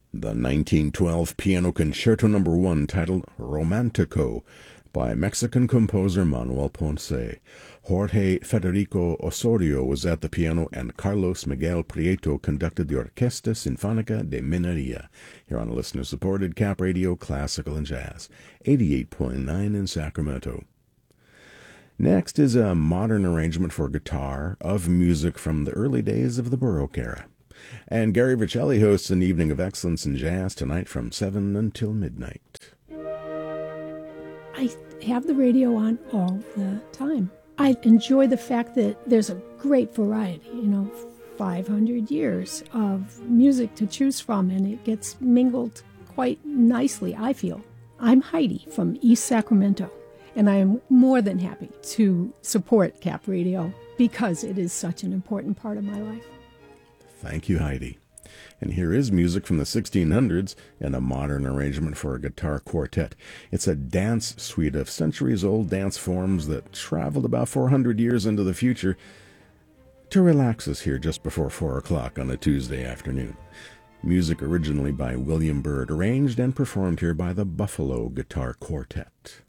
The 1912 Piano Concerto No. 1 titled Romantico by Mexican composer Manuel Ponce. Jorge Federico Osorio was at the piano and Carlos Miguel Prieto conducted the Orquesta Sinfónica de Minería, here on listener-supported Cap Radio Classical and Jazz, 88.9 in Sacramento. Next is a modern arrangement for guitar of music from the early days of the Baroque era. And Gary Vercelli hosts an evening of excellence in jazz tonight from 7 until midnight. I have the radio on all the time. I enjoy the fact that there's a great variety, 500 years of music to choose from, and it gets mingled quite nicely, I feel. I'm Heidi from East Sacramento, and I am more than happy to support Cap Radio because it is such an important part of my life. Thank you, Heidi. And here is music from the 1600s and a modern arrangement for a guitar quartet. It's a dance suite of centuries-old dance forms that traveled about 400 years into the future to relax us here just before 4 o'clock on a Tuesday afternoon. Music originally by William Byrd, arranged and performed here by the Buffalo Guitar Quartet.